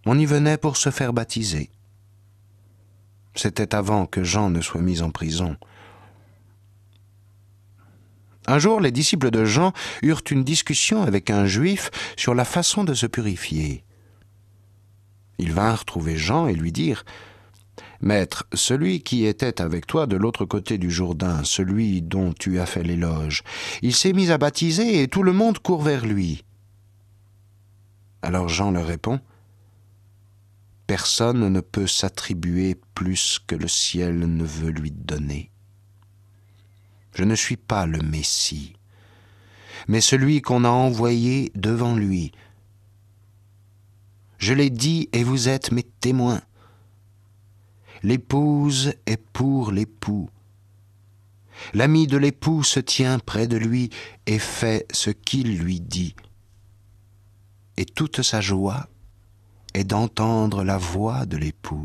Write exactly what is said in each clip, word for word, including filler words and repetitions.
On y venait pour se faire baptiser. C'était avant que Jean ne soit mis en prison. Un jour, les disciples de Jean eurent une discussion avec un juif sur la façon de se purifier. Ils vinrent trouver Jean et lui dirent « Maître, celui qui était avec toi de l'autre côté du Jourdain, celui dont tu as fait l'éloge, il s'est mis à baptiser et tout le monde court vers lui. » Alors Jean leur répond « Personne ne peut s'attribuer plus que le ciel ne veut lui donner. Je ne suis pas le Messie, mais celui qu'on a envoyé devant lui. Je l'ai dit et vous êtes mes témoins. L'épouse est pour l'époux. L'ami de l'époux se tient près de lui et fait ce qu'il lui dit. Et toute sa joie est d'entendre la voix de l'époux.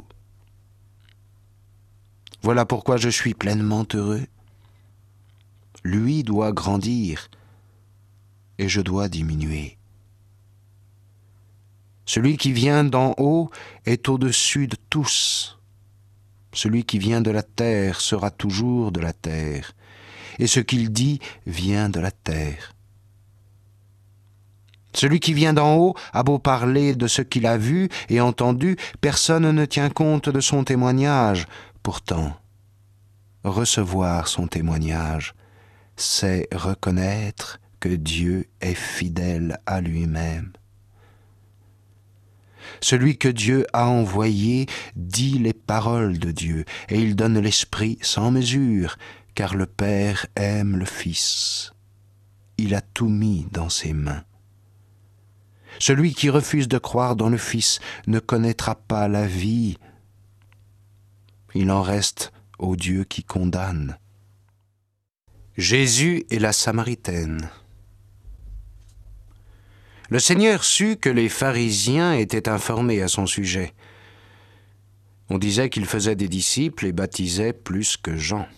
Voilà pourquoi je suis pleinement heureux. Lui doit grandir et je dois diminuer. Celui qui vient d'en haut est au-dessus de tous. Celui qui vient de la terre sera toujours de la terre, et ce qu'il dit vient de la terre. Celui qui vient d'en haut a beau parler de ce qu'il a vu et entendu, personne ne tient compte de son témoignage. Pourtant, recevoir son témoignage, c'est reconnaître que Dieu est fidèle à lui-même. Celui que Dieu a envoyé dit les paroles de Dieu, et il donne l'Esprit sans mesure, car le Père aime le Fils. Il a tout mis dans ses mains. Celui qui refuse de croire dans le Fils ne connaîtra pas la vie. Il en reste au Dieu qui condamne. Jésus et la Samaritaine. Le Seigneur sut que les pharisiens étaient informés à son sujet. On disait qu'il faisait des disciples et baptisait plus que Jean.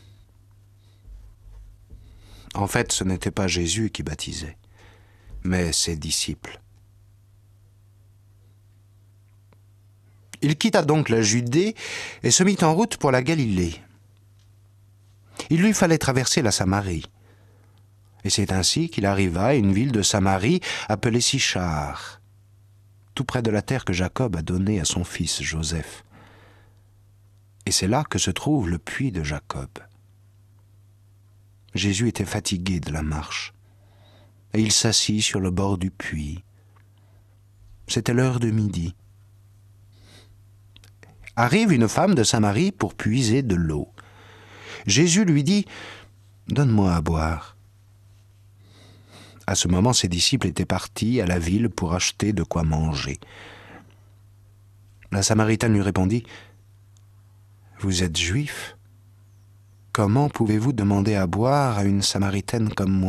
En fait, ce n'était pas Jésus qui baptisait, mais ses disciples. Il quitta donc la Judée et se mit en route pour la Galilée. Il lui fallait traverser la Samarie. Et c'est ainsi qu'il arriva à une ville de Samarie appelée Sichar, tout près de la terre que Jacob a donnée à son fils Joseph. Et c'est là que se trouve le puits de Jacob. Jésus était fatigué de la marche, et il s'assit sur le bord du puits. C'était l'heure de midi. Arrive une femme de Samarie pour puiser de l'eau. Jésus lui dit « Donne-moi à boire ». À ce moment, ses disciples étaient partis à la ville pour acheter de quoi manger. La Samaritaine lui répondit « Vous êtes juif ? Comment pouvez-vous demander à boire à une Samaritaine comme moi ?»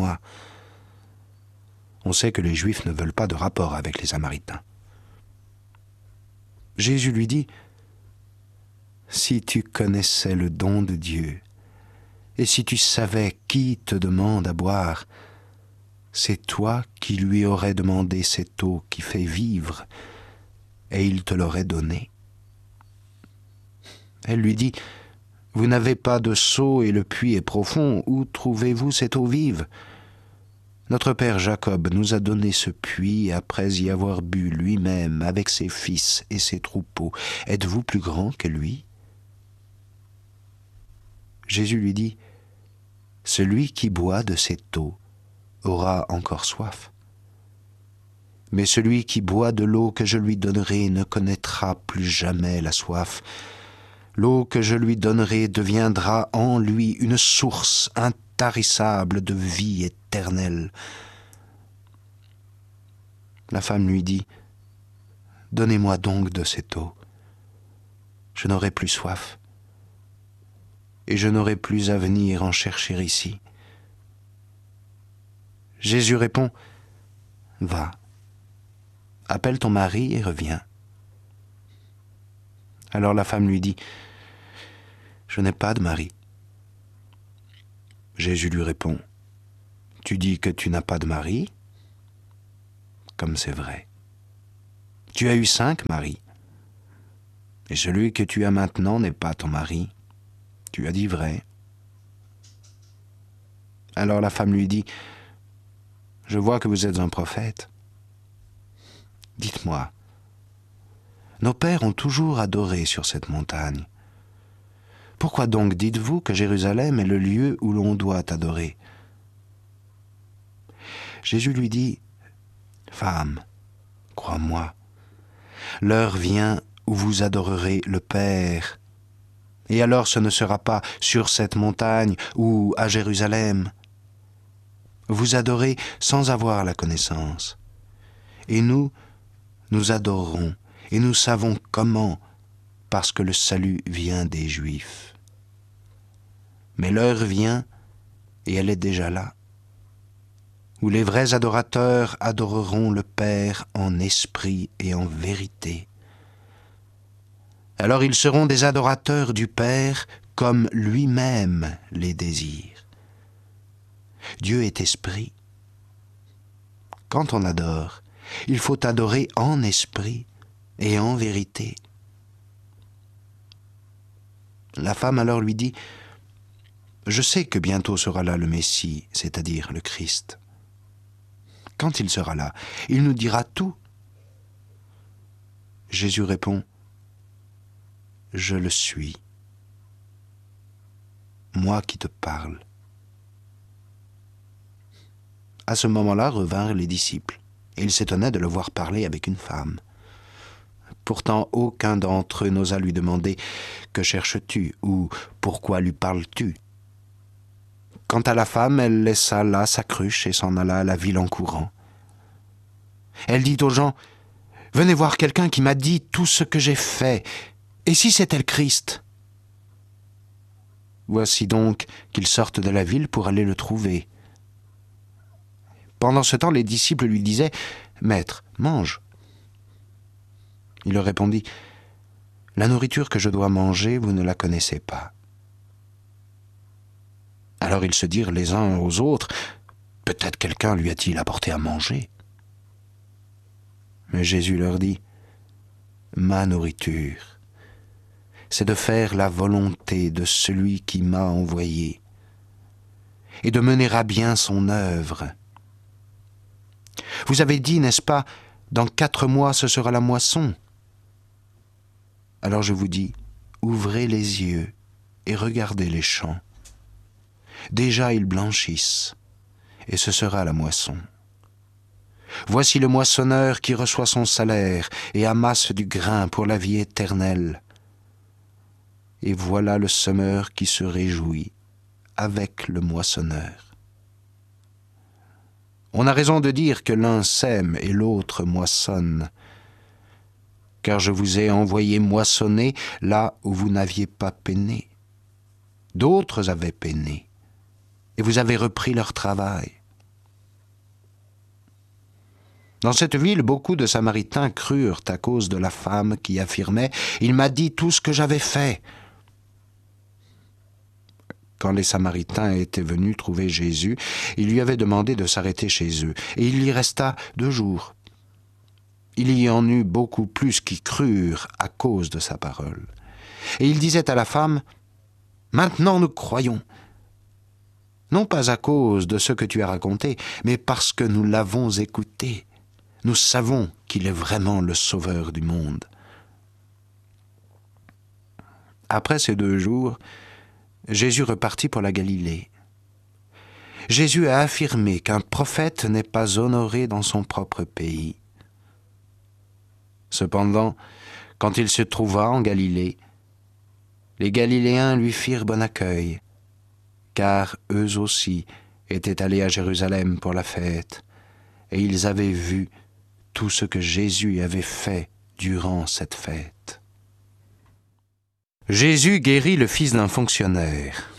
On sait que les Juifs ne veulent pas de rapport avec les Samaritains. Jésus lui dit « Si tu connaissais le don de Dieu, et si tu savais qui te demande à boire, c'est toi qui lui aurais demandé cette eau qui fait vivre, et il te l'aurait donnée. » Elle lui dit « Vous n'avez pas de seau et le puits est profond, où trouvez-vous cette eau vive ? Notre père Jacob nous a donné ce puits après y avoir bu lui-même avec ses fils et ses troupeaux. Êtes-vous plus grand que lui ?» Jésus lui dit « Celui qui boit de cette eau aura encore soif. Mais celui qui boit de l'eau que je lui donnerai ne connaîtra plus jamais la soif. L'eau que je lui donnerai deviendra en lui une source intarissable de vie éternelle. » La femme lui dit « Donnez-moi donc de cette eau. Je n'aurai plus soif, et je n'aurai plus à venir en chercher ici. » Jésus répond « Va, appelle ton mari et reviens. » Alors la femme lui dit « Je n'ai pas de mari. » Jésus lui répond « Tu dis que tu n'as pas de mari ? Comme c'est vrai. Tu as eu cinq maris, et celui que tu as maintenant n'est pas ton mari. Tu as dit vrai. » Alors la femme lui dit, « Je vois que vous êtes un prophète. Dites-moi, nos pères ont toujours adoré sur cette montagne. Pourquoi donc dites-vous que Jérusalem est le lieu où l'on doit adorer ?» Jésus lui dit, « Femme, crois-moi, l'heure vient où vous adorerez le Père. Et alors ce ne sera pas sur cette montagne ou à Jérusalem. Vous adorez sans avoir la connaissance. Et nous, nous adorons, et nous savons comment, parce que le salut vient des Juifs. Mais l'heure vient, et elle est déjà là, où les vrais adorateurs adoreront le Père en esprit et en vérité. Alors ils seront des adorateurs du Père comme lui-même les désire. Dieu est esprit. Quand on adore, il faut adorer en esprit et en vérité. La femme alors lui dit, « Je sais que bientôt sera là le Messie, c'est-à-dire le Christ. Quand il sera là, il nous dira tout. » Jésus répond, « Je le suis, moi qui te parle. » À ce moment-là revinrent les disciples, et ils s'étonnaient de le voir parler avec une femme. Pourtant, aucun d'entre eux n'osa lui demander « Que cherches-tu » ou « Pourquoi lui parles-tu » Quant à la femme, elle laissa là sa cruche et s'en alla à la ville en courant. Elle dit aux gens « Venez voir quelqu'un qui m'a dit tout ce que j'ai fait, et si c'était le Christ ?» Voici donc qu'ils sortent de la ville pour aller le trouver. Pendant ce temps, les disciples lui disaient « Maître, mange. » Il leur répondit « La nourriture que je dois manger, vous ne la connaissez pas. » Alors ils se dirent les uns aux autres « Peut-être quelqu'un lui a-t-il apporté à manger ?» Mais Jésus leur dit « Ma nourriture, c'est de faire la volonté de celui qui m'a envoyé et de mener à bien son œuvre. Vous avez dit, n'est-ce pas, dans quatre mois ce sera la moisson. Alors je vous dis, ouvrez les yeux et regardez les champs. Déjà ils blanchissent, et ce sera la moisson. Voici le moissonneur qui reçoit son salaire et amasse du grain pour la vie éternelle. Et voilà le semeur qui se réjouit avec le moissonneur. On a raison de dire que l'un sème et l'autre moissonne, car je vous ai envoyé moissonner là où vous n'aviez pas peiné. D'autres avaient peiné, et vous avez repris leur travail. Dans cette ville, beaucoup de Samaritains crurent à cause de la femme qui affirmait « Il m'a dit tout ce que j'avais fait ». Quand les Samaritains étaient venus trouver Jésus, ils lui avaient demandé de s'arrêter chez eux, et il y resta deux jours. Il y en eut beaucoup plus qui crurent à cause de sa parole. Et il disait à la femme, « Maintenant nous croyons, non pas à cause de ce que tu as raconté, mais parce que nous l'avons écouté. Nous savons qu'il est vraiment le Sauveur du monde. » Après ces deux jours, Jésus repartit pour la Galilée. Jésus a affirmé qu'un prophète n'est pas honoré dans son propre pays. Cependant, quand il se trouva en Galilée, les Galiléens lui firent bon accueil, car eux aussi étaient allés à Jérusalem pour la fête, et ils avaient vu tout ce que Jésus avait fait durant cette fête. Jésus guérit le fils d'un fonctionnaire.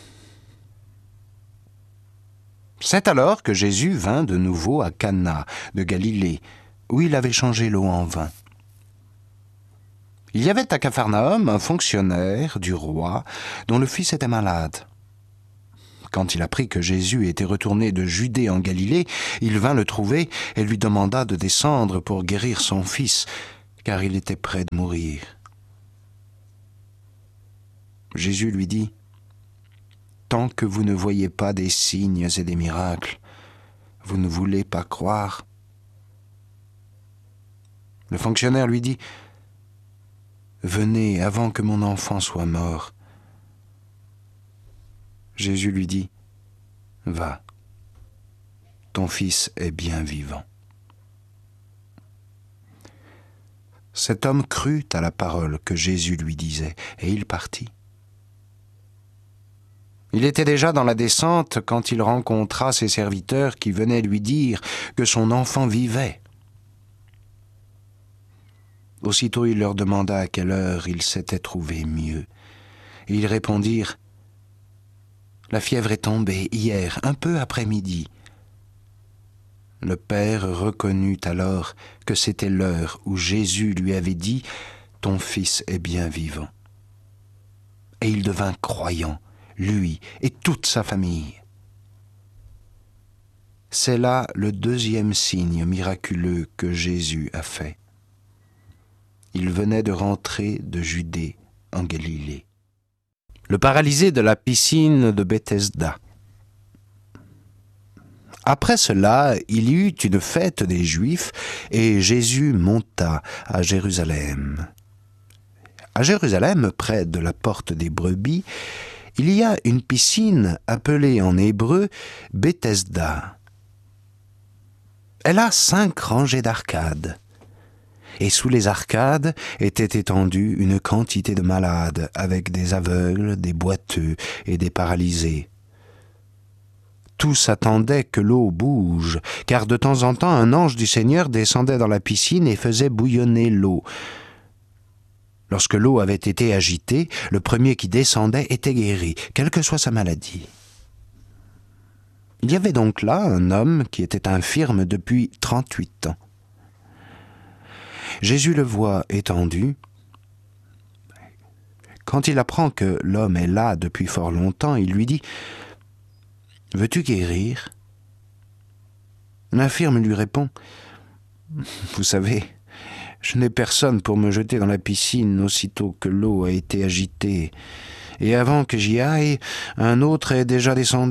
C'est alors que Jésus vint de nouveau à Cana de Galilée, où il avait changé l'eau en vin. Il y avait à Capharnaüm un fonctionnaire du roi dont le fils était malade. Quand il apprit que Jésus était retourné de Judée en Galilée, il vint le trouver et lui demanda de descendre pour guérir son fils, car il était près de mourir. Jésus lui dit, « Tant que vous ne voyez pas des signes et des miracles, vous ne voulez pas croire. » Le fonctionnaire lui dit, « Venez avant que mon enfant soit mort. » Jésus lui dit, « Va, ton fils est bien vivant. » Cet homme crut à la parole que Jésus lui disait, et il partit. Il était déjà dans la descente quand il rencontra ses serviteurs qui venaient lui dire que son enfant vivait. Aussitôt il leur demanda à quelle heure il s'était trouvé mieux. Et ils répondirent, « La fièvre est tombée hier, un peu après midi. » Le père reconnut alors que c'était l'heure où Jésus lui avait dit « Ton fils est bien vivant. » Et il devint croyant, lui et toute sa famille. C'est là le deuxième signe miraculeux que Jésus a fait. Il venait de rentrer de Judée en Galilée. Le paralysé de la piscine de Bethesda. Après cela, il y eut une fête des Juifs et Jésus monta à Jérusalem. À Jérusalem, près de la porte des brebis, il y a une piscine appelée en hébreu Bethesda. Elle a cinq rangées d'arcades. Et sous les arcades était étendue une quantité de malades, avec des aveugles, des boiteux et des paralysés. Tous attendaient que l'eau bouge, car de temps en temps un ange du Seigneur descendait dans la piscine et faisait bouillonner l'eau. Lorsque l'eau avait été agitée, le premier qui descendait était guéri, quelle que soit sa maladie. Il y avait donc là un homme qui était infirme depuis trente-huit ans. Jésus le voit étendu. Quand il apprend que l'homme est là depuis fort longtemps, il lui dit « Veux-tu guérir ?» L'infirme lui répond « Vous savez, je n'ai personne pour me jeter dans la piscine aussitôt que l'eau a été agitée, et avant que j'y aille, un autre est déjà descendu. »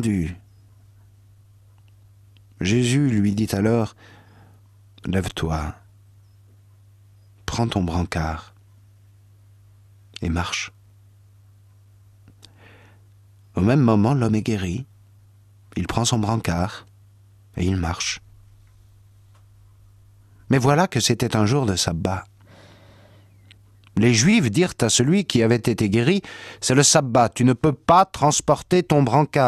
Jésus lui dit alors « Lève-toi, prends ton brancard et marche. » Au même moment, l'homme est guéri. Il prend son brancard et il marche. Mais voilà que c'était un jour de sabbat. Les Juifs dirent à celui qui avait été guéri, « C'est le sabbat, tu ne peux pas transporter ton brancard. »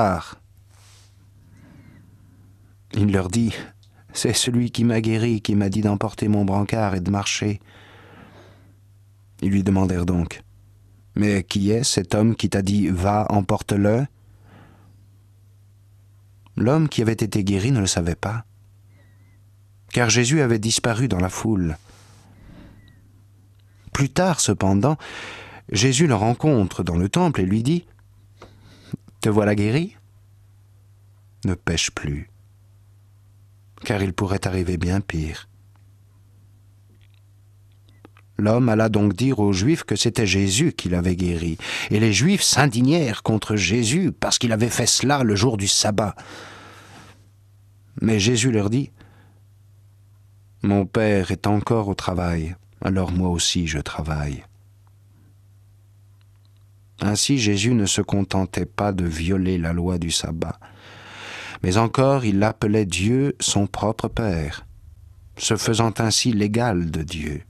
Il leur dit, « C'est celui qui m'a guéri qui m'a dit d'emporter mon brancard et de marcher. » Ils lui demandèrent donc, « Mais qui est cet homme qui t'a dit, va, emporte-le » L'homme qui avait été guéri ne le savait pas, car Jésus avait disparu dans la foule. Plus tard, cependant, Jésus le rencontre dans le temple et lui dit, « Te voilà guéri ? Ne pêche plus, car il pourrait arriver bien pire. » L'homme alla donc dire aux Juifs que c'était Jésus qui l'avait guéri, et les Juifs s'indignèrent contre Jésus parce qu'il avait fait cela le jour du sabbat. Mais Jésus leur dit, « Mon Père est encore au travail, alors moi aussi je travaille. » Ainsi Jésus ne se contentait pas de violer la loi du sabbat, mais encore il appelait Dieu son propre Père, se faisant ainsi l'égal de Dieu.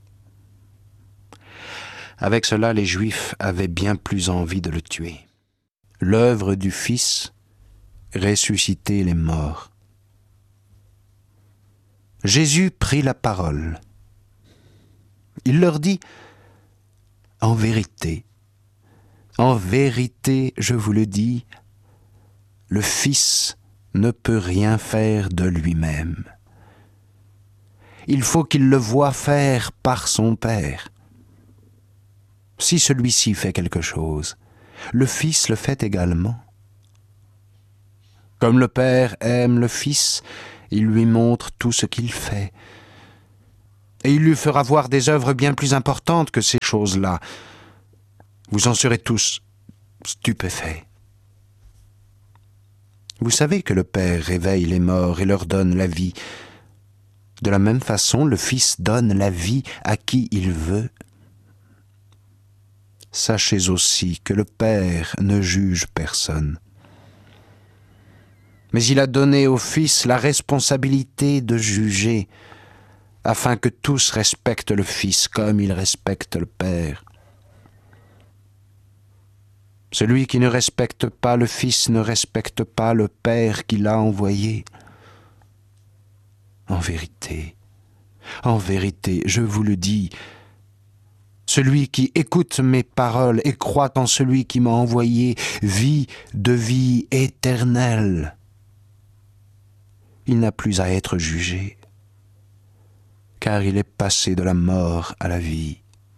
Avec cela, les Juifs avaient bien plus envie de le tuer. L'œuvre du Fils, ressusciter les morts. Jésus prit la parole. Il leur dit, « En vérité, en vérité, je vous le dis, le Fils ne peut rien faire de lui-même. Il faut qu'il le voie faire par son Père. Si celui-ci fait quelque chose, le Fils le fait également. Comme le Père aime le Fils, il lui montre tout ce qu'il fait. Et il lui fera voir des œuvres bien plus importantes que ces choses-là. Vous en serez tous stupéfait. Vous savez que le Père réveille les morts et leur donne la vie. De la même façon, le Fils donne la vie à qui il veut. Sachez aussi que le Père ne juge personne. Mais il a donné au Fils la responsabilité de juger, afin que tous respectent le Fils comme il respecte le Père. Celui qui ne respecte pas le Fils ne respecte pas le Père qui l'a envoyé. En vérité, en vérité, je vous le dis, celui qui écoute mes paroles et croit en celui qui m'a envoyé vit de vie éternelle. Il n'a plus à être jugé, car il est passé de la mort à la vie.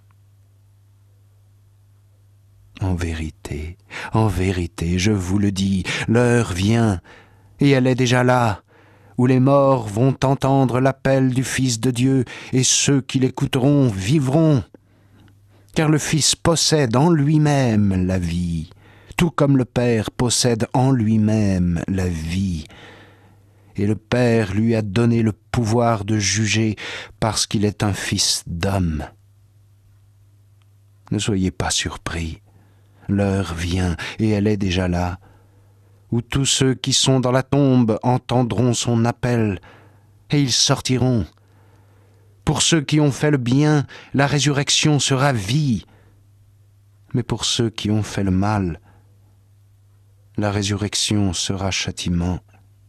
En vérité, en vérité, je vous le dis, l'heure vient, et elle est déjà là, où les morts vont entendre l'appel du Fils de Dieu, et ceux qui l'écouteront vivront. Car le Fils possède en lui-même la vie, tout comme le Père possède en lui-même la vie. Et le Père lui a donné le pouvoir de juger parce qu'il est un Fils d'homme. Ne soyez pas surpris. L'heure vient, et elle est déjà là, où tous ceux qui sont dans la tombe entendront son appel, et ils sortiront. Pour ceux qui ont fait le bien, la résurrection sera vie, mais pour ceux qui ont fait le mal, la résurrection sera châtiment.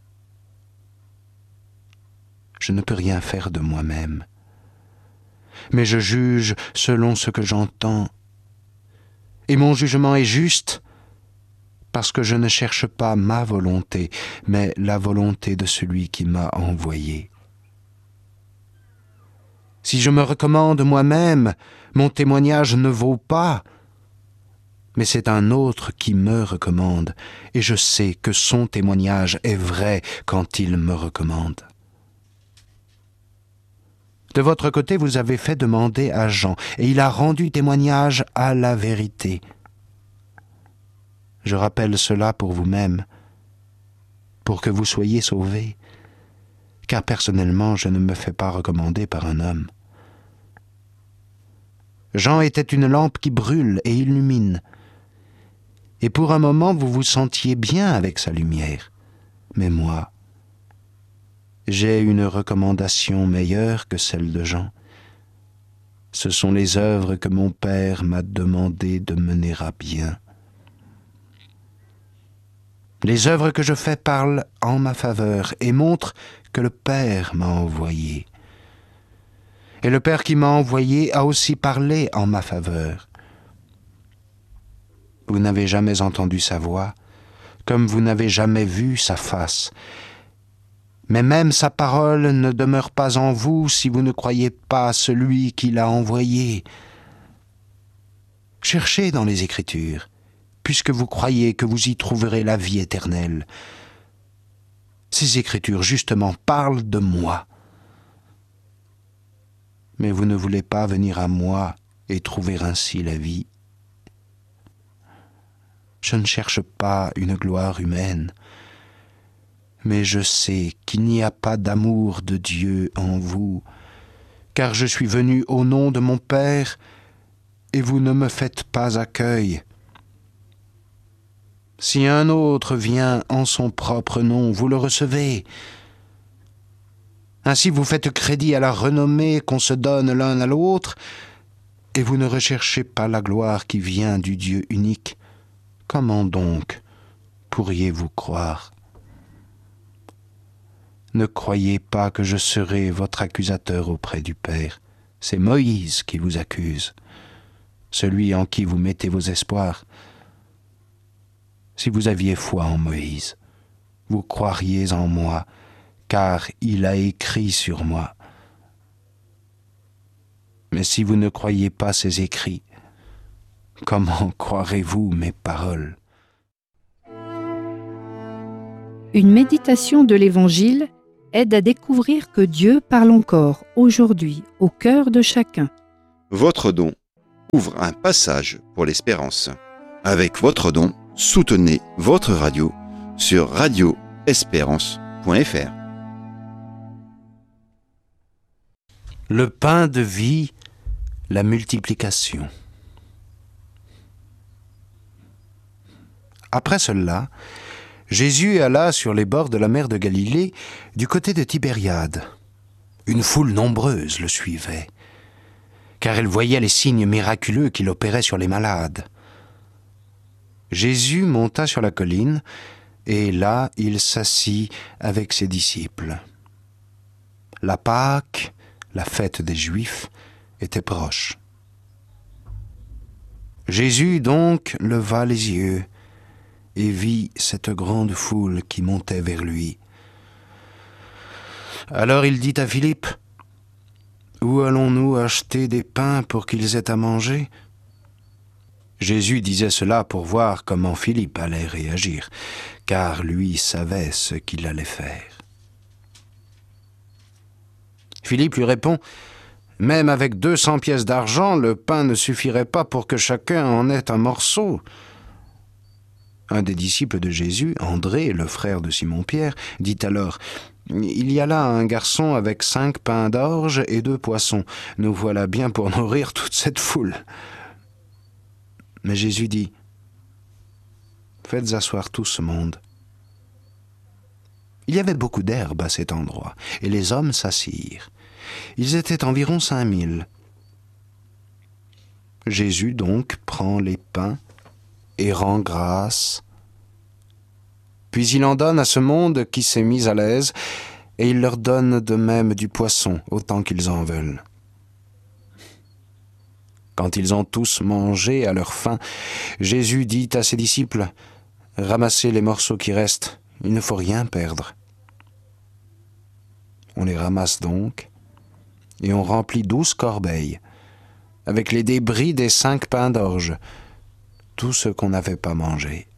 Je ne peux rien faire de moi-même, mais je juge selon ce que j'entends. Et mon jugement est juste, parce que je ne cherche pas ma volonté, mais la volonté de celui qui m'a envoyé. Si je me recommande moi-même, mon témoignage ne vaut pas, mais c'est un autre qui me recommande, et je sais que son témoignage est vrai quand il me recommande. De votre côté, vous avez fait demander à Jean, et il a rendu témoignage à la vérité. Je rappelle cela pour vous-même, pour que vous soyez sauvés, car personnellement, je ne me fais pas recommander par un homme. Jean était une lampe qui brûle et illumine, et pour un moment, vous vous sentiez bien avec sa lumière. Mais moi, j'ai une recommandation meilleure que celle de Jean. Ce sont les œuvres que mon Père m'a demandé de mener à bien. Les œuvres que je fais parlent en ma faveur et montrent que le Père m'a envoyé. Et le Père qui m'a envoyé a aussi parlé en ma faveur. Vous n'avez jamais entendu sa voix, comme vous n'avez jamais vu sa face. Mais même sa parole ne demeure pas en vous si vous ne croyez pas celui qui l'a envoyé. Cherchez dans les Écritures, puisque vous croyez que vous y trouverez la vie éternelle. Ces Écritures, justement, parlent de moi. Mais vous ne voulez pas venir à moi et trouver ainsi la vie. Je ne cherche pas une gloire humaine, mais je sais qu'il n'y a pas d'amour de Dieu en vous, car je suis venu au nom de mon Père, et vous ne me faites pas accueil. Si un autre vient en son propre nom, vous le recevez. Ainsi vous faites crédit à la renommée qu'on se donne l'un à l'autre, et vous ne recherchez pas la gloire qui vient du Dieu unique. Comment donc pourriez-vous croire ? Ne croyez pas que je serai votre accusateur auprès du Père. C'est Moïse qui vous accuse, celui en qui vous mettez vos espoirs. Si vous aviez foi en Moïse, vous croiriez en moi, car il a écrit sur moi. Mais si vous ne croyez pas ces écrits, comment croirez-vous mes paroles ? Une méditation de l'Évangile aide à découvrir que Dieu parle encore aujourd'hui au cœur de chacun. Votre don ouvre un passage pour l'espérance. Avec votre don, soutenez votre radio sur radio espérance point f r. Le pain de vie, la multiplication. Après cela, Jésus alla sur les bords de la mer de Galilée, du côté de Tibériade. Une foule nombreuse le suivait, car elle voyait les signes miraculeux qu'il opérait sur les malades. Jésus monta sur la colline, et là il s'assit avec ses disciples. La Pâque, la fête des Juifs, était proche. Jésus donc leva les yeux et vit cette grande foule qui montait vers lui. Alors il dit à Philippe, « Où allons-nous acheter des pains pour qu'ils aient à manger ?» Jésus disait cela pour voir comment Philippe allait réagir, car lui savait ce qu'il allait faire. Philippe lui répond, « Même avec deux cents pièces d'argent, le pain ne suffirait pas pour que chacun en ait un morceau. » Un des disciples de Jésus, André, le frère de Simon-Pierre, dit alors, « Il y a là un garçon avec cinq pains d'orge et deux poissons. Nous voilà bien pour nourrir toute cette foule. » Mais Jésus dit, « Faites asseoir tout ce monde. » Il y avait beaucoup d'herbe à cet endroit, et les hommes s'assirent. Ils étaient environ cinq mille. Jésus donc prend les pains et rend grâce. Puis il en donne à ce monde qui s'est mis à l'aise, et il leur donne de même du poisson, autant qu'ils en veulent. Quand ils ont tous mangé à leur faim, Jésus dit à ses disciples, « Ramassez les morceaux qui restent, il ne faut rien perdre. » On les ramasse donc, et on remplit douze corbeilles, avec les débris des cinq pains d'orge, tout ce qu'on n'avait pas mangé.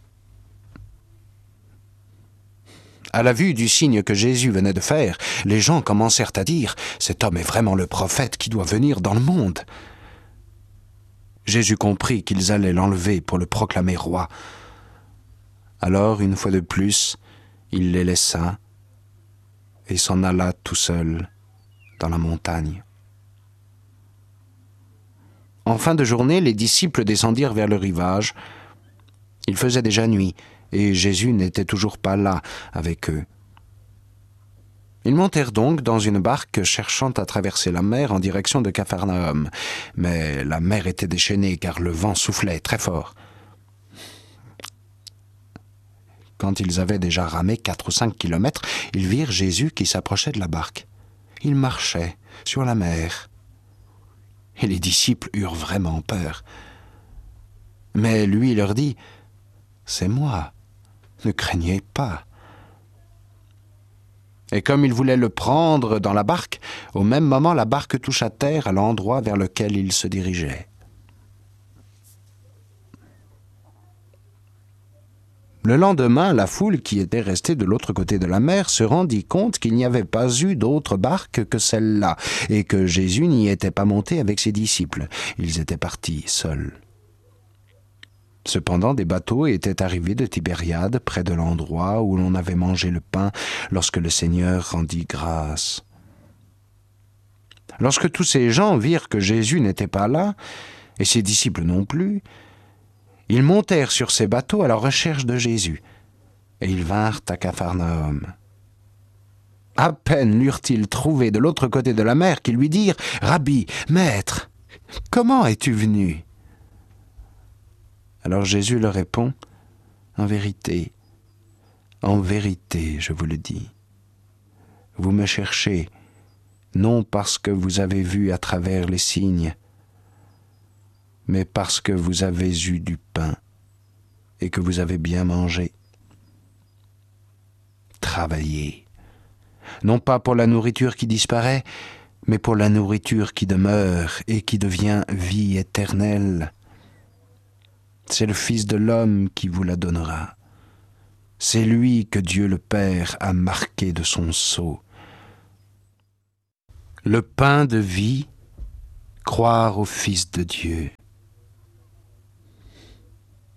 À la vue du signe que Jésus venait de faire, les gens commencèrent à dire, « Cet homme est vraiment le prophète qui doit venir dans le monde. » Jésus comprit qu'ils allaient l'enlever pour le proclamer roi. Alors, une fois de plus, il les laissa et s'en alla tout seul dans la montagne. En fin de journée, les disciples descendirent vers le rivage. Il faisait déjà nuit, et Jésus n'était toujours pas là avec eux. Ils montèrent donc dans une barque cherchant à traverser la mer en direction de Capharnaüm. Mais la mer était déchaînée car le vent soufflait très fort. Quand ils avaient déjà ramé quatre ou cinq kilomètres, ils virent Jésus qui s'approchait de la barque. Il marchait sur la mer. Et les disciples eurent vraiment peur. Mais lui leur dit, « C'est moi, ne craignez pas. » Et comme il voulait le prendre dans la barque, au même moment la barque toucha terre à l'endroit vers lequel il se dirigeait. Le lendemain, la foule qui était restée de l'autre côté de la mer se rendit compte qu'il n'y avait pas eu d'autre barque que celle-là, et que Jésus n'y était pas monté avec ses disciples. Ils étaient partis seuls. Cependant, des bateaux étaient arrivés de Tibériade, près de l'endroit où l'on avait mangé le pain, lorsque le Seigneur rendit grâce. Lorsque tous ces gens virent que Jésus n'était pas là, et ses disciples non plus, ils montèrent sur ces bateaux à la recherche de Jésus, et ils vinrent à Capharnaüm. À peine l'eurent-ils trouvé de l'autre côté de la mer qu'ils lui dirent « Rabbi, Maître, comment es-tu venu ?» Alors Jésus leur répond, « En vérité, en vérité, je vous le dis, vous me cherchez, non parce que vous avez vu à travers les signes, mais parce que vous avez eu du pain et que vous avez bien mangé. Travaillez, non pas pour la nourriture qui disparaît, mais pour la nourriture qui demeure et qui devient vie éternelle. C'est le Fils de l'homme qui vous la donnera. C'est lui que Dieu le Père a marqué de son sceau. Le pain de vie, croire au Fils de Dieu.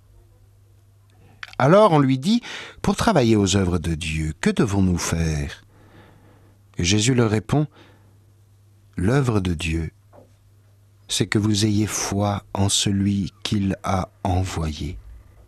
Alors on lui dit, « Pour travailler aux œuvres de Dieu, que devons-nous faire ?» Et Jésus leur répond, « L'œuvre de Dieu, c'est que vous ayez foi en celui qu'il a envoyé. »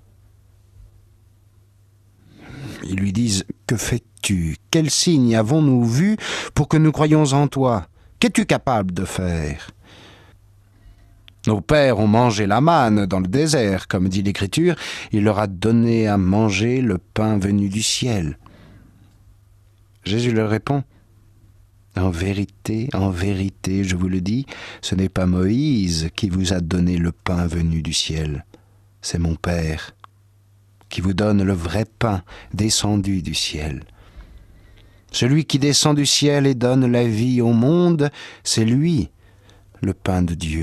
Ils lui disent, « Que fais-tu? Quel signe avons-nous vu pour que nous croyions en toi? Qu'es-tu capable de faire? » Nos pères ont mangé la manne dans le désert, comme dit l'Écriture, il leur a donné à manger le pain venu du ciel. Jésus leur répond, « En vérité, en vérité, je vous le dis, ce n'est pas Moïse qui vous a donné le pain venu du ciel, c'est mon Père qui vous donne le vrai pain descendu du ciel. Celui qui descend du ciel et donne la vie au monde, c'est lui, le pain de Dieu. »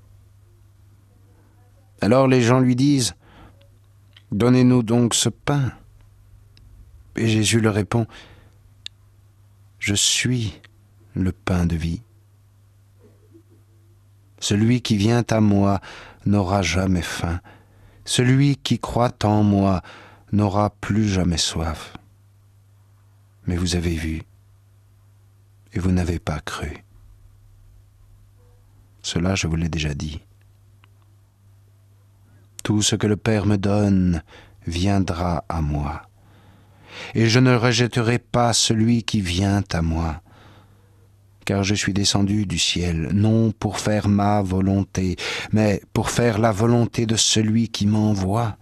Alors les gens lui disent, « Donnez-nous donc ce pain. » Et Jésus leur répond, « Je suis le pain de vie. Celui qui vient à moi n'aura jamais faim. Celui qui croit en moi n'aura plus jamais soif. Mais vous avez vu, et vous n'avez pas cru. Cela, je vous l'ai déjà dit. Tout ce que le Père me donne viendra à moi, et je ne rejetterai pas celui qui vient à moi, car je suis descendu du ciel, non pour faire ma volonté, mais pour faire la volonté de celui qui m'envoie.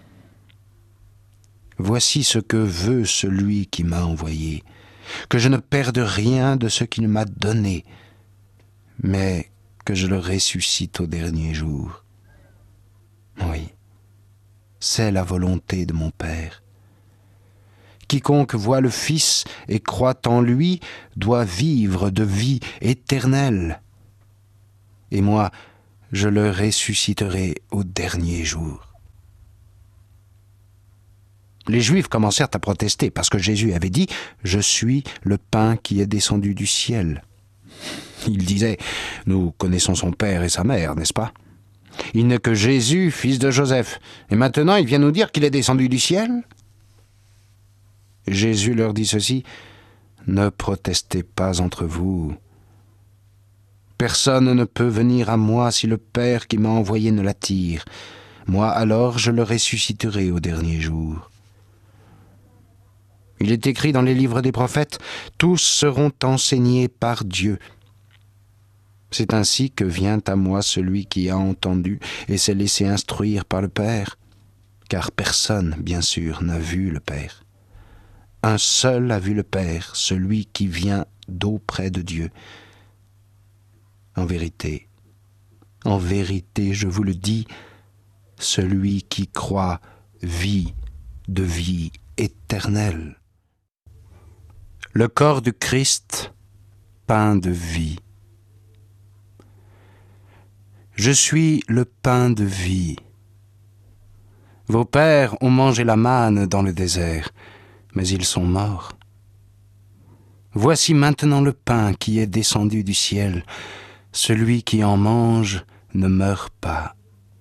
Voici ce que veut celui qui m'a envoyé, que je ne perde rien de ce qu'il m'a donné, mais que je le ressuscite au dernier jour. Oui, c'est la volonté de mon Père. Quiconque voit le Fils et croit en lui doit vivre de vie éternelle. Et moi, je le ressusciterai au dernier jour. Les Juifs commencèrent à protester parce que Jésus avait dit « Je suis le pain qui est descendu du ciel ». Ils disaient « Nous connaissons son père et sa mère, n'est-ce pas ? Il n'est que Jésus, fils de Joseph. Et maintenant, il vient nous dire qu'il est descendu du ciel ?» Jésus leur dit ceci, « Ne protestez pas entre vous. Personne ne peut venir à moi si le Père qui m'a envoyé ne l'attire. Moi alors je le ressusciterai au dernier jour. » Il est écrit dans les livres des prophètes, « Tous seront enseignés par Dieu. » C'est ainsi que vient à moi celui qui a entendu et s'est laissé instruire par le Père, car personne, bien sûr, n'a vu le Père. Un seul a vu le Père, celui qui vient d'auprès de Dieu. En vérité, en vérité, je vous le dis, celui qui croit vit de vie éternelle. Le corps du Christ, pain de vie. Je suis le pain de vie. Vos pères ont mangé la manne dans le désert, mais ils sont morts. Voici maintenant le pain qui est descendu du ciel. Celui qui en mange ne meurt pas.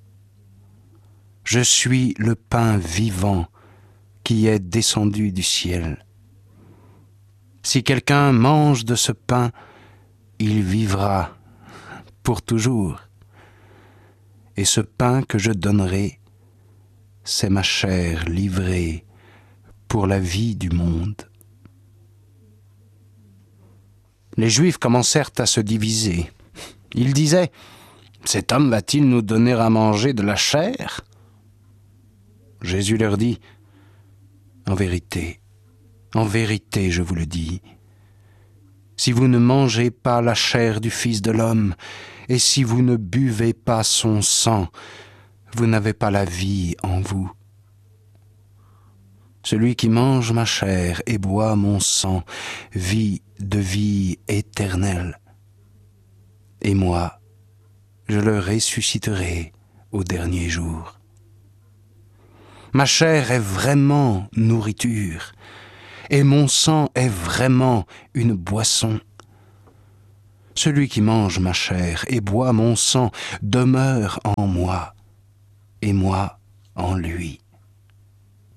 Je suis le pain vivant qui est descendu du ciel. Si quelqu'un mange de ce pain, il vivra pour toujours. Et ce pain que je donnerai, c'est ma chair livrée pour la vie du monde. Les Juifs commencèrent à se diviser. Ils disaient, « Cet homme va-t-il nous donner à manger de la chair ?» Jésus leur dit, « En vérité, en vérité, je vous le dis, si vous ne mangez pas la chair du Fils de l'homme, et si vous ne buvez pas son sang, vous n'avez pas la vie en vous. Celui qui mange ma chair et boit mon sang vit de vie éternelle. Et moi, je le ressusciterai au dernier jour. Ma chair est vraiment nourriture, et mon sang est vraiment une boisson. Celui qui mange ma chair et boit mon sang demeure en moi, et moi en lui.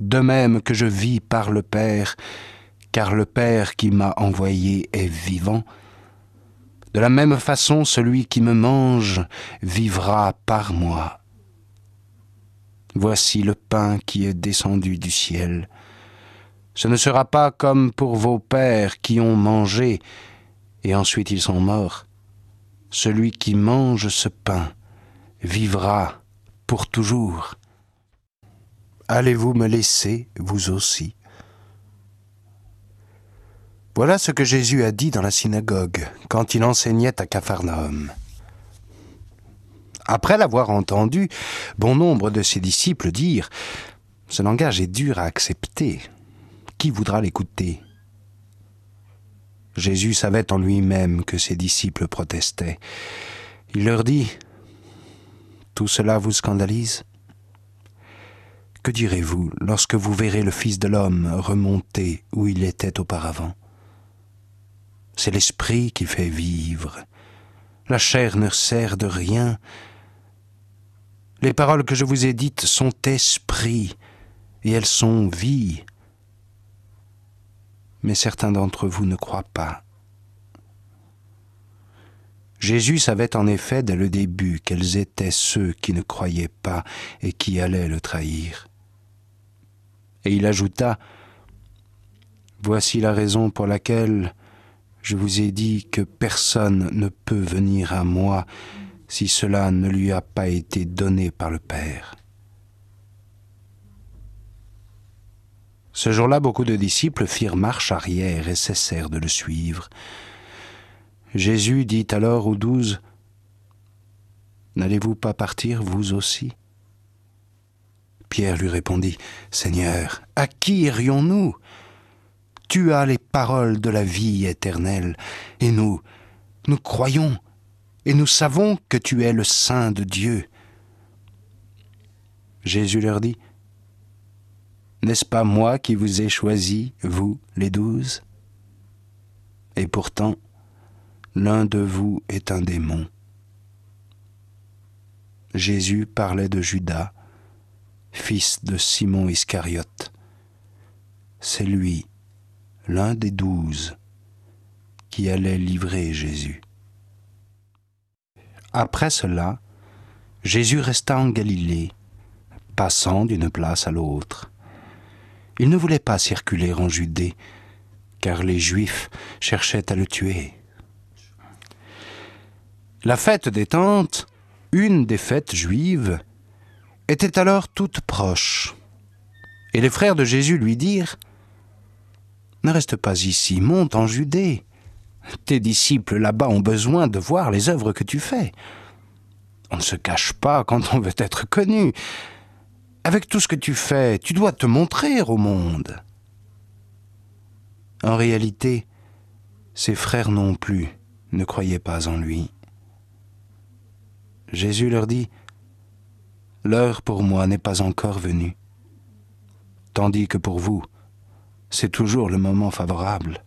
de même que je vis par le Père, car le Père qui m'a envoyé est vivant. De la même façon, celui qui me mange vivra par moi. Voici le pain qui est descendu du ciel. Ce ne sera pas comme pour vos pères qui ont mangé et ensuite ils sont morts. Celui qui mange ce pain vivra pour toujours. Allez-vous me laisser, vous aussi ? Voilà ce que Jésus a dit dans la synagogue, quand il enseignait à Capharnaüm. Après l'avoir entendu, bon nombre de ses disciples dirent « Ce langage est dur à accepter. Qui voudra l'écouter ?» Jésus savait en lui-même que ses disciples protestaient. Il leur dit « Tout cela vous scandalise ? Que direz-vous lorsque vous verrez le Fils de l'homme remonter où il était auparavant ? C'est l'esprit qui fait vivre. La chair ne sert de rien. Les paroles que je vous ai dites sont esprit et elles sont vie. Mais certains d'entre vous ne croient pas. » Jésus savait en effet dès le début quels étaient ceux qui ne croyaient pas et qui allaient le trahir. Et il ajouta « Voici la raison pour laquelle je vous ai dit que personne ne peut venir à moi si cela ne lui a pas été donné par le Père. » Ce jour-là, beaucoup de disciples firent marche arrière et cessèrent de le suivre. Jésus dit alors aux douze, « N'allez-vous pas partir, vous aussi ?» Pierre lui répondit, « Seigneur, à qui irions-nous ? Tu as les paroles de la vie éternelle, et nous, nous croyons, et nous savons que tu es le Saint de Dieu. » Jésus leur dit, « N'est-ce pas moi qui vous ai choisis, vous, les douze ? Et pourtant, l'un de vous est un démon. » Jésus parlait de Judas, fils de Simon Iscariote. C'est lui, l'un des douze, qui allait livrer Jésus. Après cela, Jésus resta en Galilée, passant d'une place à l'autre. Il ne voulait pas circuler en Judée, car les Juifs cherchaient à le tuer. La fête des Tentes, une des fêtes juives, était alors toute proche. Et les frères de Jésus lui dirent « Ne reste pas ici, monte en Judée. Tes disciples là-bas ont besoin de voir les œuvres que tu fais. On ne se cache pas quand on veut être connu. Avec tout ce que tu fais, tu dois te montrer au monde. » En réalité, ses frères non plus ne croyaient pas en lui. Jésus leur dit « L'heure pour moi n'est pas encore venue, tandis que pour vous, c'est toujours le moment favorable.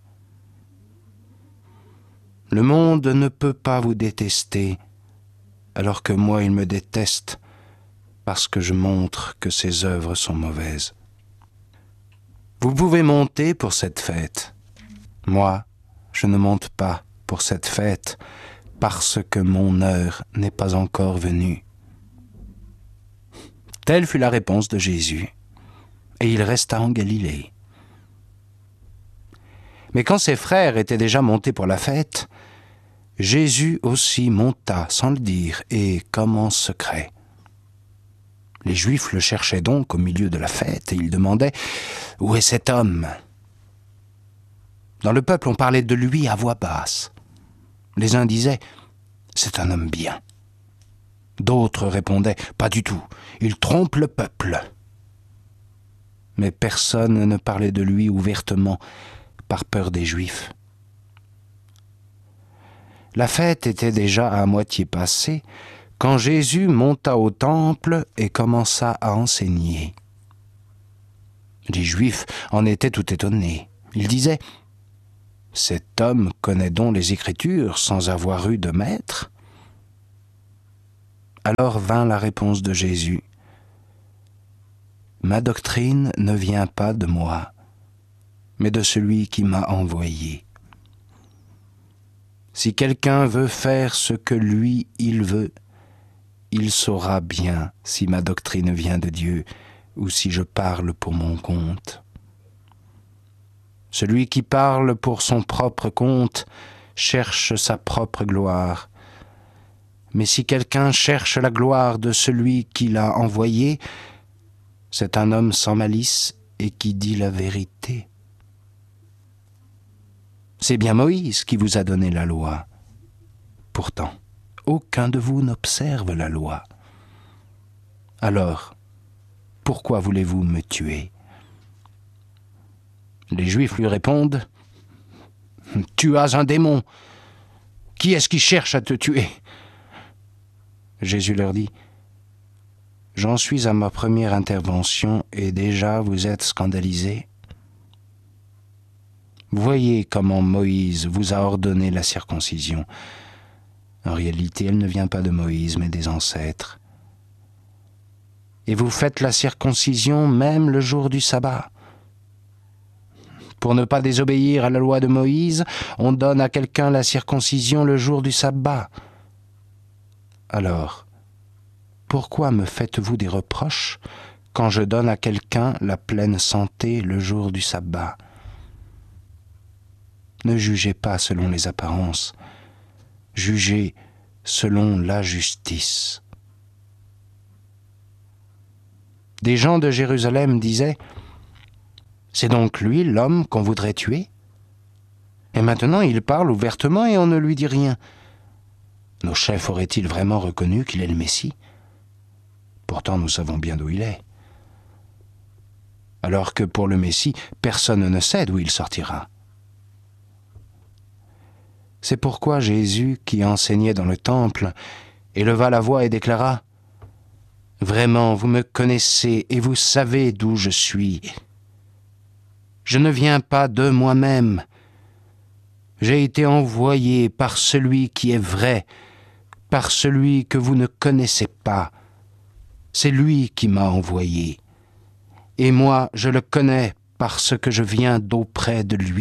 Le monde ne peut pas vous détester, alors que moi il me déteste, parce que je montre que ses œuvres sont mauvaises. Vous pouvez monter pour cette fête. Moi, je ne monte pas pour cette fête, parce que mon heure n'est pas encore venue. » Telle fut la réponse de Jésus, et il resta en Galilée. Mais quand ses frères étaient déjà montés pour la fête, Jésus aussi monta sans le dire et comme en secret. Les Juifs le cherchaient donc au milieu de la fête et ils demandaient « Où est cet homme ?» Dans le peuple, on parlait de lui à voix basse. Les uns disaient « C'est un homme bien ». D'autres répondaient « Pas du tout, il trompe le peuple ». Mais personne ne parlait de lui ouvertement par peur des Juifs. La fête était déjà à moitié passée quand Jésus monta au temple et commença à enseigner. Les Juifs en étaient tout étonnés. Ils disaient « Cet homme connaît donc les Écritures sans avoir eu de maître ?» Alors vint la réponse de Jésus. « Ma doctrine ne vient pas de moi, mais de celui qui m'a envoyé. Si quelqu'un veut faire ce que lui, il veut, il saura bien si ma doctrine vient de Dieu ou si je parle pour mon compte. Celui qui parle pour son propre compte cherche sa propre gloire. Mais si quelqu'un cherche la gloire de celui qui l'a envoyé, c'est un homme sans malice et qui dit la vérité. C'est bien Moïse qui vous a donné la loi. Pourtant, aucun de vous n'observe la loi. Alors, pourquoi voulez-vous me tuer ? Les Juifs lui répondent « Tu as un démon. Qui est-ce qui cherche à te tuer ?» Jésus leur dit « J'en suis à ma première intervention et déjà vous êtes scandalisés. Voyez comment Moïse vous a ordonné la circoncision. En réalité, elle ne vient pas de Moïse, mais des ancêtres. Et vous faites la circoncision même le jour du sabbat. Pour ne pas désobéir à la loi de Moïse, on donne à quelqu'un la circoncision le jour du sabbat. Alors, pourquoi me faites-vous des reproches quand je donne à quelqu'un la pleine santé le jour du sabbat ? Ne jugez pas selon les apparences, jugez selon la justice. » Des gens de Jérusalem disaient « C'est donc lui l'homme qu'on voudrait tuer ? Et maintenant il parle ouvertement et on ne lui dit rien. Nos chefs auraient-ils vraiment reconnu qu'il est le Messie ? Pourtant nous savons bien d'où il est. Alors que pour le Messie, personne ne sait d'où il sortira. » C'est pourquoi Jésus, qui enseignait dans le temple, éleva la voix et déclara « Vraiment, vous me connaissez et vous savez d'où je suis. Je ne viens pas de moi-même. J'ai été envoyé par celui qui est vrai, par celui que vous ne connaissez pas. C'est lui qui m'a envoyé. Et moi, je le connais parce que je viens d'auprès de lui. »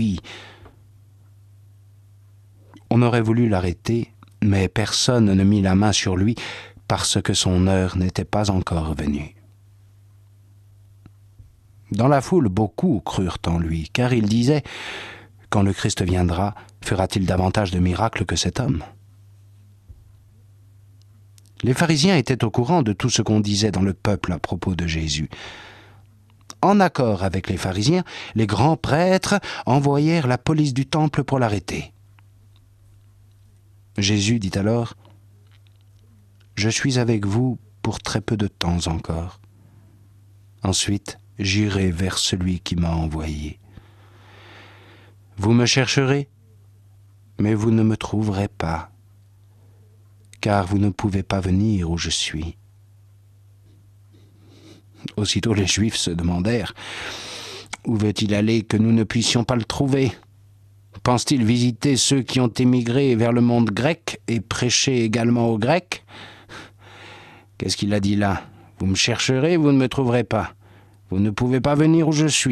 On aurait voulu l'arrêter, mais personne ne mit la main sur lui parce que son heure n'était pas encore venue. Dans la foule, beaucoup crurent en lui, car il disait « Quand le Christ viendra, fera-t-il davantage de miracles que cet homme ?» Les pharisiens étaient au courant de tout ce qu'on disait dans le peuple à propos de Jésus. En accord avec les pharisiens, les grands prêtres envoyèrent la police du temple pour l'arrêter. Jésus dit alors « Je suis avec vous pour très peu de temps encore. Ensuite, j'irai vers celui qui m'a envoyé. Vous me chercherez, mais vous ne me trouverez pas, car vous ne pouvez pas venir où je suis. » Aussitôt les Juifs se demandèrent « Où veut-il aller que nous ne puissions pas le trouver ? Pense-t-il visiter ceux qui ont émigré vers le monde grec et prêcher également aux Grecs ? Qu'est-ce qu'il a dit là ? Vous me chercherez, vous ne me trouverez pas. Vous ne pouvez pas venir où je suis. »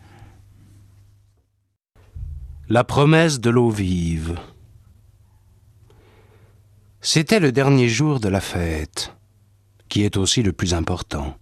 La promesse de l'eau vive. C'était le dernier jour de la fête, qui est aussi le plus important.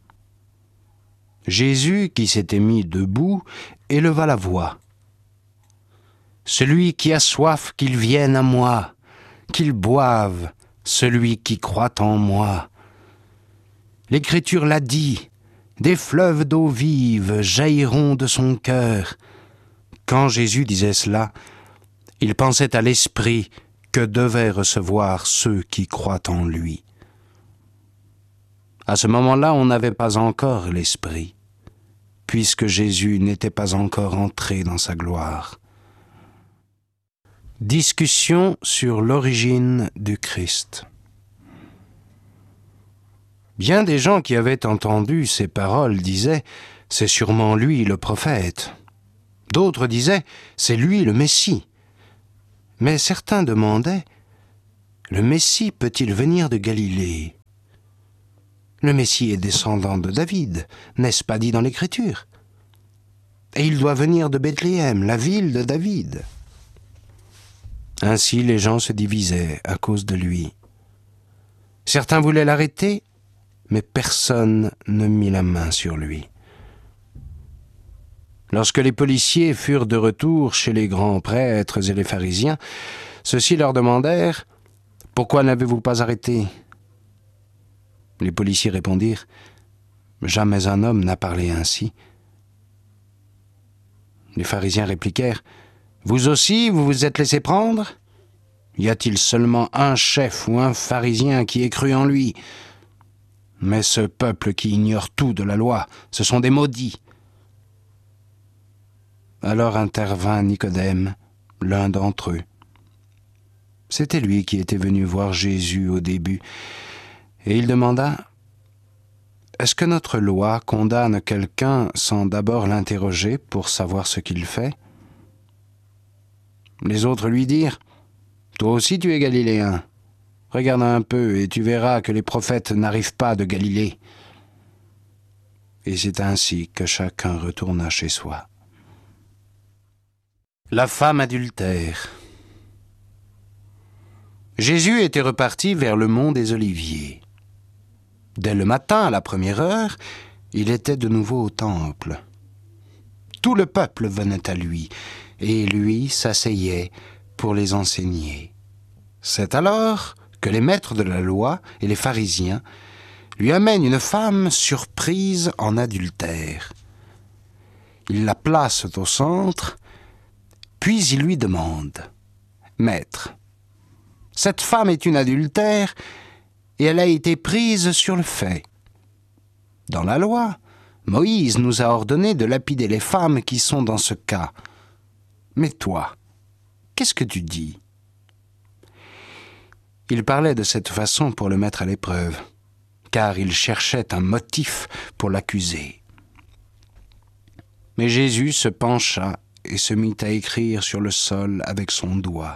Jésus, qui s'était mis debout, éleva la voix. « Celui qui a soif, qu'il vienne à moi, qu'il boive, celui qui croit en moi. L'Écriture l'a dit, des fleuves d'eau vive jailliront de son cœur. » Quand Jésus disait cela, il pensait à l'Esprit que devaient recevoir ceux qui croient en lui. À ce moment-là, on n'avait pas encore l'Esprit, puisque Jésus n'était pas encore entré dans sa gloire. Discussion sur l'origine du Christ. Bien des gens qui avaient entendu ces paroles disaient « C'est sûrement lui le prophète ». D'autres disaient « C'est lui le Messie ». Mais certains demandaient « Le Messie peut-il venir de Galilée ? Le Messie est descendant de David, n'est-ce pas dit dans l'Écriture? Et il doit venir de Bethléem, la ville de David. » Ainsi les gens se divisaient à cause de lui. Certains voulaient l'arrêter, mais personne ne mit la main sur lui. Lorsque les policiers furent de retour chez les grands prêtres et les pharisiens, ceux-ci leur demandèrent « Pourquoi n'avez-vous pas arrêté ?» Les policiers répondirent « Jamais un homme n'a parlé ainsi. » Les pharisiens répliquèrent « Vous aussi, vous vous êtes laissé prendre ? Y a-t-il seulement un chef ou un pharisien qui ait cru en lui ? Mais ce peuple qui ignore tout de la loi, ce sont des maudits. » Alors intervint Nicodème, l'un d'entre eux. C'était lui qui était venu voir Jésus au début, et il demanda « Est-ce que notre loi condamne quelqu'un sans d'abord l'interroger pour savoir ce qu'il fait ?» Les autres lui dirent « Toi aussi tu es galiléen. Regarde un peu et tu verras que les prophètes n'arrivent pas de Galilée. » Et c'est ainsi que chacun retourna chez soi. La femme adultère. Jésus était reparti vers le mont des Oliviers. Dès le matin, à la première heure, il était de nouveau au temple. Tout le peuple venait à lui, et lui s'asseyait pour les enseigner. C'est alors que les maîtres de la loi et les pharisiens lui amènent une femme surprise en adultère. Ils la placent au centre, puis ils lui demandent « Maître, cette femme est une adultère et elle a été prise sur le fait. Dans la loi, Moïse nous a ordonné de lapider les femmes qui sont dans ce cas. Mais toi, qu'est-ce que tu dis ?» Il parlait de cette façon pour le mettre à l'épreuve, car il cherchait un motif pour l'accuser. Mais Jésus se pencha et se mit à écrire sur le sol avec son doigt.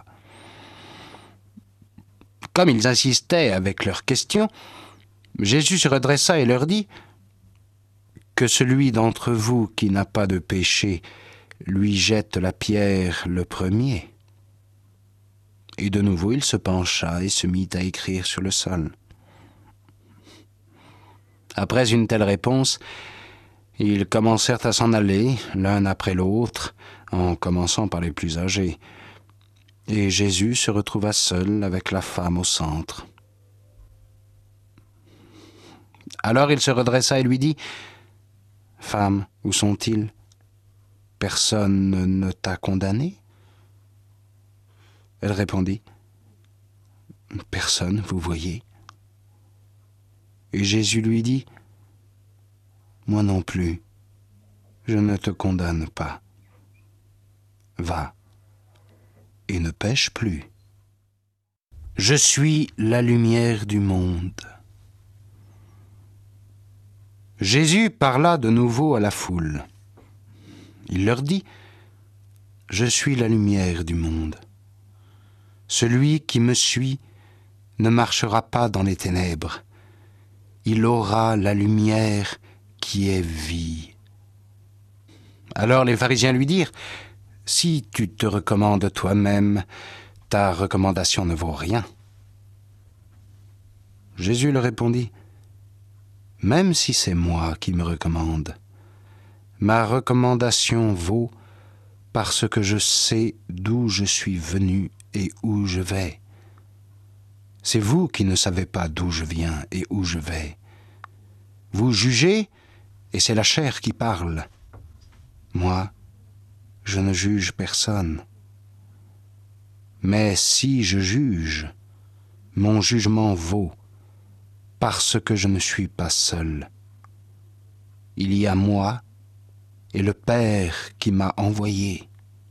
Comme ils insistaient avec leurs questions, Jésus se redressa et leur dit « Que celui d'entre vous qui n'a pas de péché lui jette la pierre le premier. » Et de nouveau il se pencha et se mit à écrire sur le sol. Après une telle réponse, ils commencèrent à s'en aller, l'un après l'autre, en commençant par les plus âgés. Et Jésus se retrouva seul avec la femme au centre. Alors il se redressa et lui dit « Femme, où sont-ils? Personne ne t'a condamné ?» Elle répondit « Personne, vous voyez. » Et Jésus lui dit « Moi non plus, je ne te condamne pas. Va et ne pêche plus. Je suis la lumière du monde. » Jésus parla de nouveau à la foule. Il leur dit « Je suis la lumière du monde. Celui qui me suit ne marchera pas dans les ténèbres. Il aura la lumière qui est vie. » Alors les pharisiens lui dirent « Si tu te recommandes toi-même, ta recommandation ne vaut rien. » Jésus leur répondit « Même si c'est moi qui me recommande, ma recommandation vaut parce que je sais d'où je suis venu et où je vais. C'est vous qui ne savez pas d'où je viens et où je vais. Vous jugez et c'est la chair qui parle. Moi, je ne juge personne. Mais si je juge, mon jugement vaut parce que je ne suis pas seul. Il y a moi et le Père qui m'a envoyé.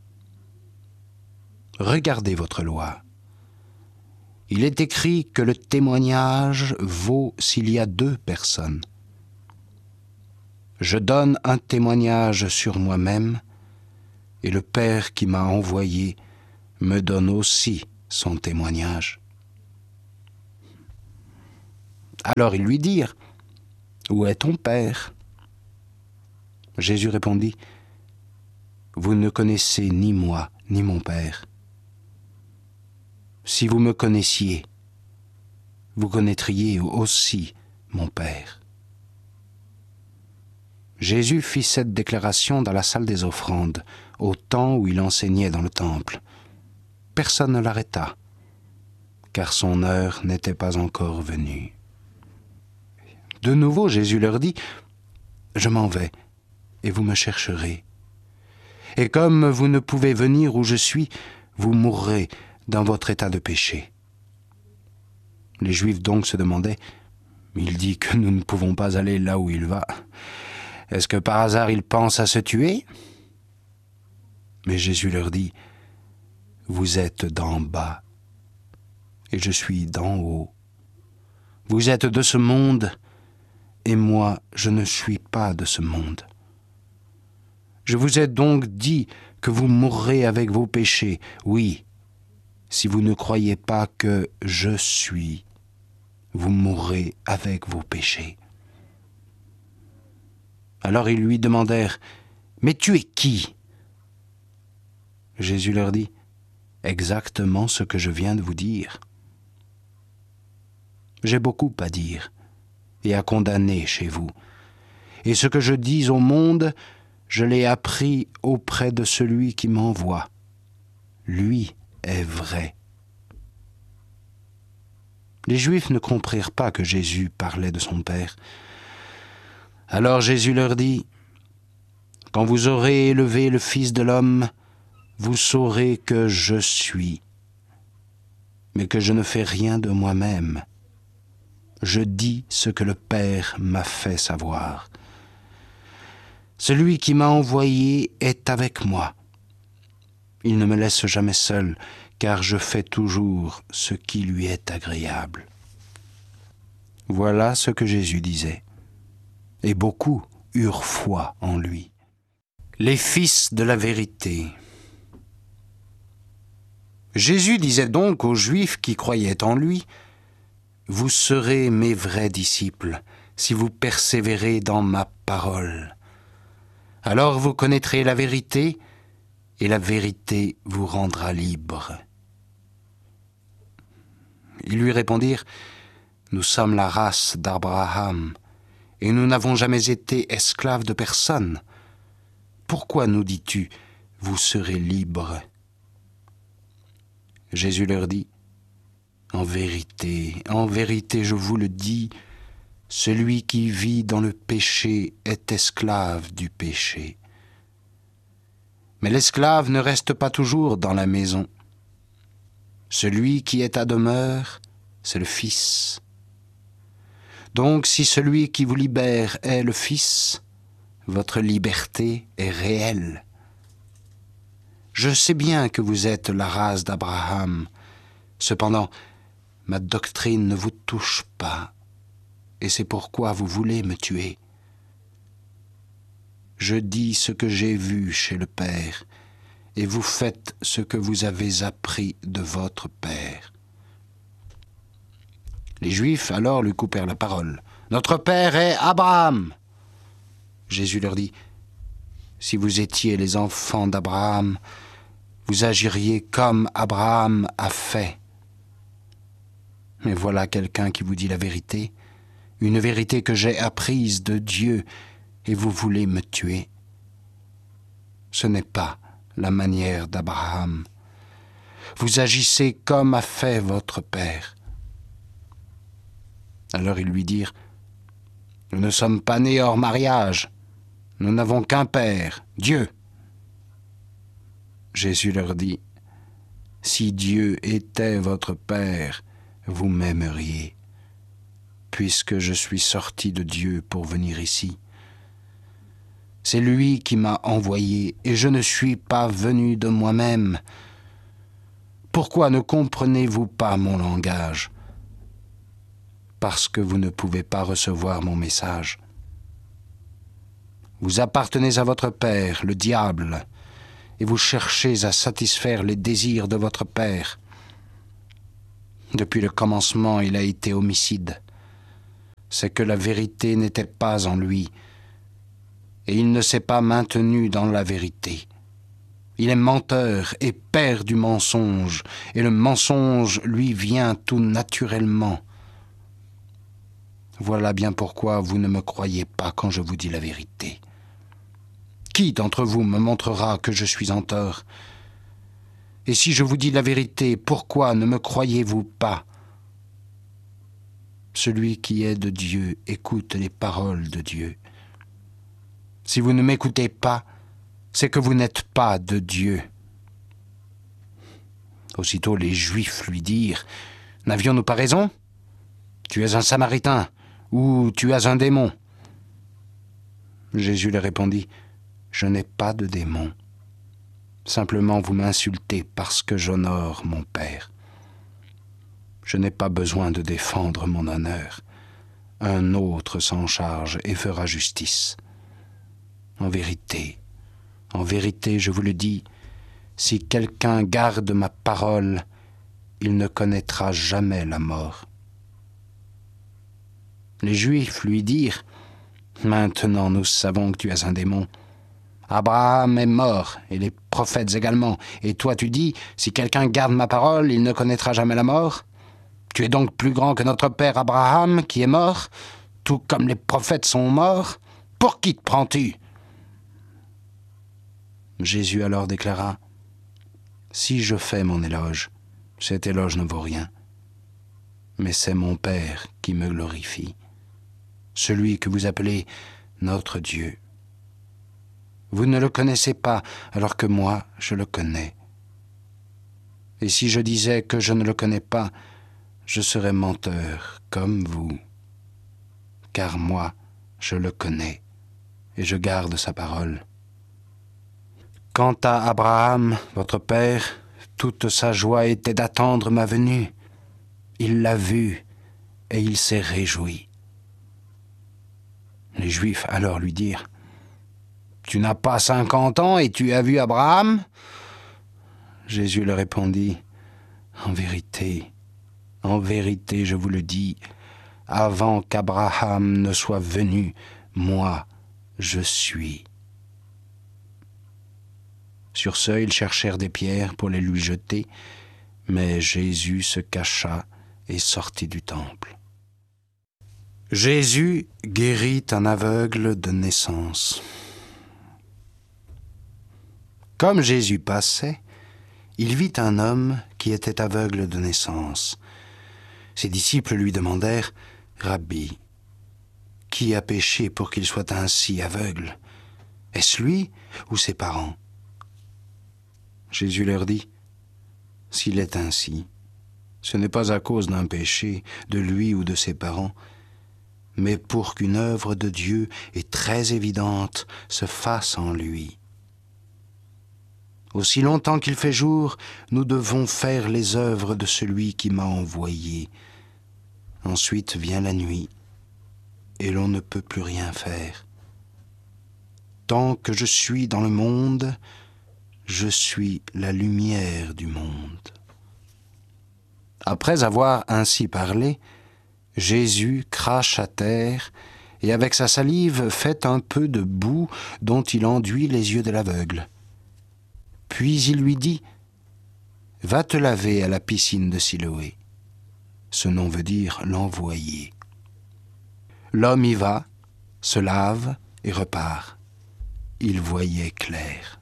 Regardez votre loi. Il est écrit que le témoignage vaut s'il y a deux personnes. Je donne un témoignage sur moi-même, et le Père qui m'a envoyé me donne aussi son témoignage. Alors ils lui dirent Où est ton Père ? Jésus répondit, vous ne connaissez ni moi, ni mon Père. Si vous me connaissiez, vous connaîtriez aussi mon Père. Jésus fit cette déclaration dans la salle des offrandes, au temps où il enseignait dans le temple. Personne ne l'arrêta, car son heure n'était pas encore venue. De nouveau, Jésus leur dit, « Je m'en vais, et vous me chercherez. Et comme vous ne pouvez venir où je suis, vous mourrez dans votre état de péché. » Les Juifs donc se demandaient, « Il dit que nous ne pouvons pas aller là où il va. Est-ce que par hasard il pense à se tuer ?» Mais Jésus leur dit, « Vous êtes d'en bas, et je suis d'en haut. Vous êtes de ce monde, et moi je ne suis pas de ce monde. Je vous ai donc dit que vous mourrez avec vos péchés, oui, si vous ne croyez pas que je suis, vous mourrez avec vos péchés. » Alors ils lui demandèrent, « Mais tu es qui ?» Jésus leur dit, « Exactement ce que je viens de vous dire. J'ai beaucoup à dire et à condamner chez vous, et ce que je dis au monde, je l'ai appris auprès de celui qui m'envoie. Lui est vrai. » Les Juifs ne comprirent pas que Jésus parlait de son Père. Alors Jésus leur dit, « Quand vous aurez élevé le Fils de l'homme, vous saurez que je suis, mais que je ne fais rien de moi-même. Je dis ce que le Père m'a fait savoir. Celui qui m'a envoyé est avec moi. Il ne me laisse jamais seul, car je fais toujours ce qui lui est agréable. » Voilà ce que Jésus disait, et beaucoup eurent foi en lui. Les fils de la vérité. Jésus disait donc aux Juifs qui croyaient en lui, « Vous serez mes vrais disciples, si vous persévérez dans ma parole. Alors vous connaîtrez la vérité, et la vérité vous rendra libre. » Ils lui répondirent, « Nous sommes la race d'Abraham, et nous n'avons jamais été esclaves de personne. Pourquoi nous dis-tu, vous serez libres ?» Jésus leur dit, « En vérité, en vérité, je vous le dis, celui qui vit dans le péché est esclave du péché. Mais l'esclave ne reste pas toujours dans la maison. Celui qui est à demeure, c'est le Fils. Donc si celui qui vous libère est le Fils, votre liberté est réelle. Je sais bien que vous êtes la race d'Abraham, cependant, ma doctrine ne vous touche pas, et c'est pourquoi vous voulez me tuer. Je dis ce que j'ai vu chez le Père, et vous faites ce que vous avez appris de votre Père. » Les Juifs alors lui coupèrent la parole. « Notre Père est Abraham !» Jésus leur dit, « Si vous étiez les enfants d'Abraham, vous agiriez comme Abraham a fait. Mais voilà quelqu'un qui vous dit la vérité, une vérité que j'ai apprise de Dieu, et vous voulez me tuer. Ce n'est pas la manière d'Abraham. Vous agissez comme a fait votre père. » Alors ils lui dirent, « Nous ne sommes pas nés hors mariage, nous n'avons qu'un père, Dieu. » Jésus leur dit, « Si Dieu était votre père, vous m'aimeriez, puisque je suis sorti de Dieu pour venir ici. C'est lui qui m'a envoyé, et je ne suis pas venu de moi-même. Pourquoi ne comprenez-vous pas mon langage ? Parce que vous ne pouvez pas recevoir mon message. Vous appartenez à votre père, le diable, et vous cherchez à satisfaire les désirs de votre père. Depuis le commencement, il a été homicide. c'est que la vérité n'était pas en lui, et il ne s'est pas maintenu dans la vérité. Il est menteur et père du mensonge, et le mensonge lui vient tout naturellement. Voilà bien pourquoi vous ne me croyez pas quand je vous dis la vérité. Qui d'entre vous me montrera que je suis en tort? Et si je vous dis la vérité, pourquoi ne me croyez-vous pas? Celui qui est de Dieu écoute les paroles de Dieu. Si vous ne m'écoutez pas, c'est que vous n'êtes pas de Dieu. Aussitôt les Juifs lui dirent, « N'avions-nous pas raison? Tu es un Samaritain, ou tu as un démon. » Jésus leur répondit, « Je n'ai pas de démon. Simplement vous m'insultez parce que j'honore mon Père. Je n'ai pas besoin de défendre mon honneur. Un autre s'en charge et fera justice. En vérité, en vérité, je vous le dis, si quelqu'un garde ma parole, il ne connaîtra jamais la mort. » Les Juifs lui dirent, « Maintenant nous savons que tu es un démon. Abraham est mort, et les prophètes également. Et toi tu dis, si quelqu'un garde ma parole, il ne connaîtra jamais la mort. Tu es donc plus grand que notre père Abraham, qui est mort, tout comme les prophètes sont morts. Pour qui te prends-tu » Jésus alors déclara, « Si je fais mon éloge, cet éloge ne vaut rien. Mais c'est mon Père qui me glorifie, celui que vous appelez notre Dieu. Vous ne le connaissez pas, alors que moi, je le connais. Et si je disais que je ne le connais pas, je serais menteur comme vous. Car moi, je le connais, et je garde sa parole. Quant à Abraham, votre père, toute sa joie était d'attendre ma venue. Il l'a vu, et il s'est réjoui. » Les Juifs alors lui dirent, « Tu n'as pas cinquante ans et tu as vu Abraham ?» Jésus leur répondit, « En vérité, en vérité, je vous le dis, avant qu'Abraham ne soit venu, moi, je suis. » Sur ce, ils cherchèrent des pierres pour les lui jeter, mais Jésus se cacha et sortit du temple. Jésus guérit un aveugle de naissance. Comme Jésus passait, il vit un homme qui était aveugle de naissance. Ses disciples lui demandèrent, « Rabbi, qui a péché pour qu'il soit ainsi aveugle? Est-ce lui ou ses parents ?» Jésus leur dit, « S'il est ainsi, ce n'est pas à cause d'un péché de lui ou de ses parents, mais pour qu'une œuvre de Dieu est très évidente se fasse en lui. Aussi longtemps qu'il fait jour, nous devons faire les œuvres de celui qui m'a envoyé. Ensuite vient la nuit, et l'on ne peut plus rien faire. Tant que je suis dans le monde, je suis la lumière du monde. » Après avoir ainsi parlé, Jésus crache à terre et avec sa salive fait un peu de boue dont il enduit les yeux de l'aveugle. Puis il lui dit, « Va te laver à la piscine de Siloé. » Ce nom veut dire l'envoyé. L'homme y va, se lave et repart. Il voyait clair.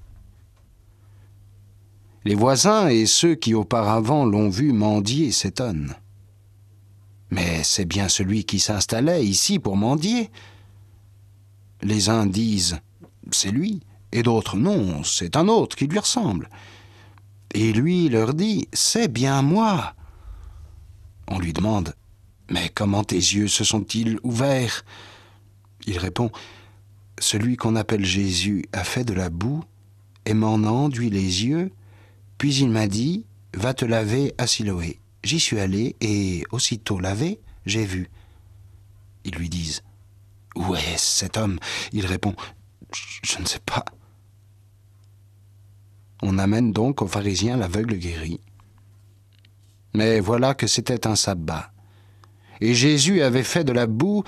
Les voisins et ceux qui auparavant l'ont vu mendier s'étonnent. Mais c'est bien celui qui s'installait ici pour mendier. Les uns disent « c'est lui », et d'autres « non, c'est un autre qui lui ressemble ». Et lui leur dit « c'est bien moi ». On lui demande « mais comment tes yeux se sont-ils ouverts ?» Il répond « celui qu'on appelle Jésus a fait de la boue et m'en a enduit les yeux. Puis il m'a dit, va te laver à Siloé. J'y suis allé et, aussitôt lavé, j'ai vu. » Ils lui disent, « Où est cet homme ?» Il répond, « Je ne sais pas. » On amène donc aux pharisiens l'aveugle guéri. Mais voilà que c'était un sabbat. Et Jésus avait fait de la boue